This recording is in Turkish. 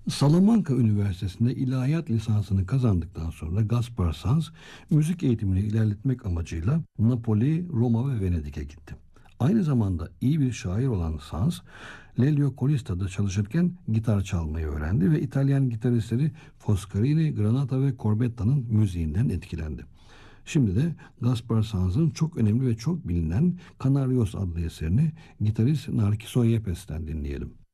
Salamanca Üniversitesi'nde ilahiyat lisansını kazandıktan sonra Gaspar Sanz müzik eğitimini ilerletmek amacıyla Napoli, Roma ve Venedik'e gitti. Aynı zamanda iyi bir şair olan Sanz, Lelio Colista'da çalışırken gitar çalmayı öğrendi ve İtalyan gitaristleri Foscarini, Granata ve Corbetta'nın müziğinden etkilendi. Şimdi de Gaspar Sanz'ın çok önemli ve çok bilinen Canarios adlı eserini gitarist Narciso Yepes'ten dinleyelim.